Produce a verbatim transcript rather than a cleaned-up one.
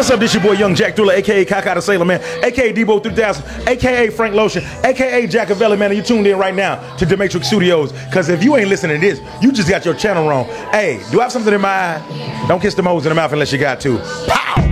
What's up? This your boy Young Jack Thriller, aka Kaka the Sailor Man, aka Debo three thousand, aka Frank Lotion, aka Jackavelli, man. And you tuned in right now to Demetric Studios. Cause if you ain't listening to this, you just got your channel wrong. Hey, do I have something in my eye? Don't kiss the moles in the mouth unless you got to.